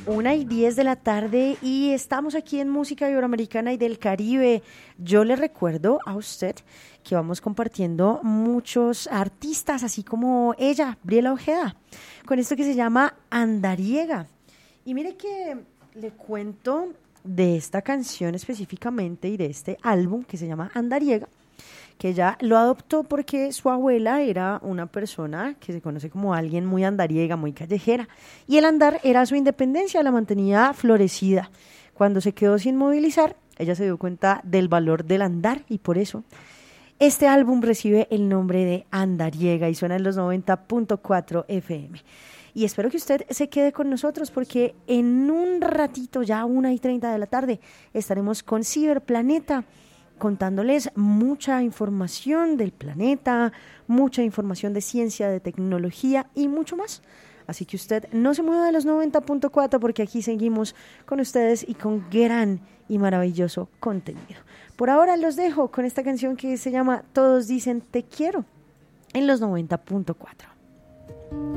1:10 de la tarde y estamos aquí en Música Iberoamericana y del Caribe. Yo le recuerdo a usted que vamos compartiendo muchos artistas, así como ella, Briela Ojeda, con esto que se llama Andariega. Y mire que le cuento de esta canción específicamente y de este álbum que se llama Andariega, que ella lo adoptó porque su abuela era una persona que se conoce como alguien muy andariega, muy callejera, y el andar era su independencia, la mantenía florecida. Cuando se quedó sin movilizar, ella se dio cuenta del valor del andar y por eso este álbum recibe el nombre de Andariega y suena en los 90.4 FM. Y espero que usted se quede con nosotros porque en un ratito, ya 1:30 de la tarde, estaremos con Ciberplaneta, contándoles mucha información del planeta, mucha información de ciencia, de tecnología y mucho más. Así que usted no se mueva de los 90.4 porque aquí seguimos con ustedes y con gran y maravilloso contenido. Por ahora los dejo con esta canción que se llama Todos dicen te quiero en los 90.4.